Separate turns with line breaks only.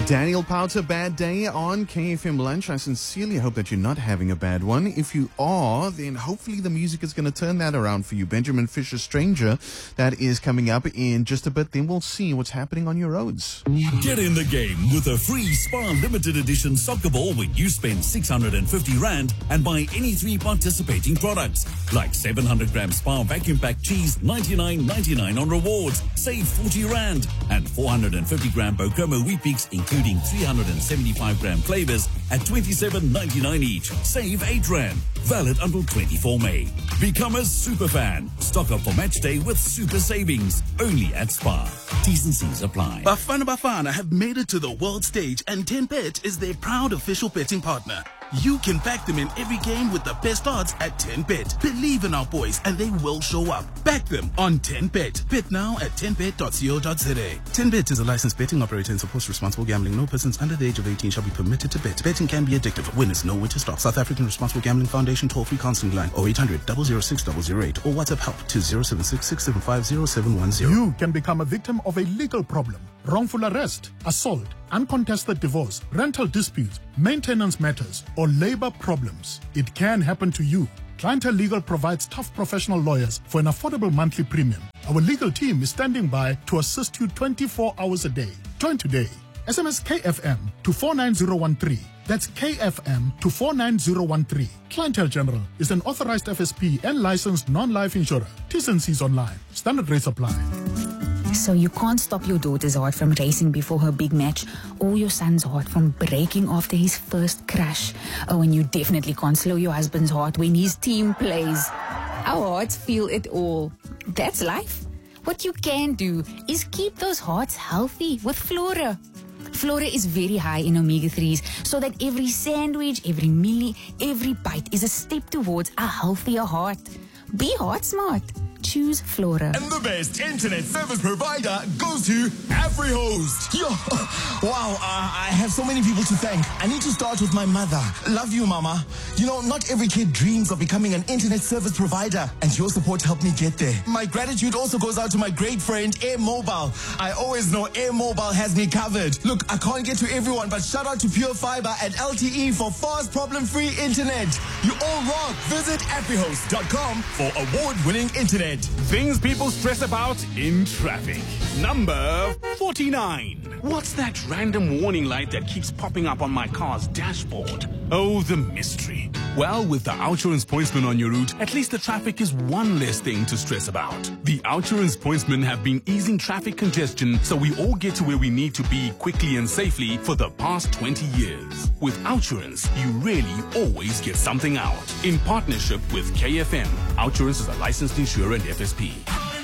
Daniel Powter, Bad Day on KFM Lunch. I sincerely hope that you're not having a bad one. If you are, then hopefully the music is going to turn that around for you. Benjamin Fisher, Stranger, that is coming up in just a bit. Then we'll see what's happening on your roads.
Get in the game with a free Spar limited edition soccer ball when you spend 650 Rand and buy any 3 participating products. Like 700 gram Spar vacuum pack cheese, 99.99 on rewards. Save 40 Rand. And 450 gram Bokomo Wheat Bix, including 375 gram flavors at 27.99 each. Save 8 Rand. Valid until 24 May. Become a super fan. Stock up for match day with super savings. Only at Spar. T's and C's apply.
Bafana have made it to the world stage, and 10Bet is their proud official betting partner. You can back them in every game with the best odds at 10Bet. Believe in our boys and they will show up. Back them on 10Bet. Bet now at 10bet.co.za. 10Bet is a licensed betting operator and supports responsible gambling. No persons under the age of 18 shall be permitted to bet. Betting can be addictive. Winners know when to stop. South African Responsible Gambling Foundation toll-free counseling line 0800 006 008 or WhatsApp help to 076 675 0710.
You can become a victim of a legal problem. Wrongful arrest, assault, uncontested divorce, rental disputes, maintenance matters, or labor problems. It can happen to you. Clientele Legal provides tough professional lawyers for an affordable monthly premium. Our legal team is standing by to assist you 24 hours a day. Join today. SMS KFM to 49013. That's KFM to 49013. Clientele General is an authorized FSP and licensed non-life insurer. T's and C's online. Standard rates apply.
So you can't stop your daughter's heart from racing before her big match, or your son's heart from breaking after his first crash. Oh, and you definitely can't slow your husband's heart when his team plays. Our hearts feel it all. That's life. What you can do is keep those hearts healthy with Flora. Flora is very high in omega-3s, so that every sandwich, every meal, every bite is a step towards a healthier heart. Be heart smart. Choose Flora.
And the best internet service provider goes to AfriHost. Yo, wow, I have so many people to thank. I need to start with my mother. Love you, Mama. You know, not every kid dreams of becoming an internet service provider, and your support helped me get there. My gratitude also goes out to my great friend, Air Mobile. I always know Air Mobile has me covered. Look, I can't get to everyone, but shout out to Pure Fiber at LTE for fast, problem-free internet. You all rock. Visit AfriHost.com for award-winning internet.
Things people stress about in traffic. Number 49. What's that random warning light that keeps popping up on my car's dashboard? Oh, the mystery. Well, with the Outsurance Pointsman on your route, at least the traffic is one less thing to stress about. The Outsurance Pointsmen have been easing traffic congestion so we all get to where we need to be quickly and safely for the past 20 years. With Outsurance, you really always get something out. In partnership with KFM, Outsurance is a licensed insurer and FSP.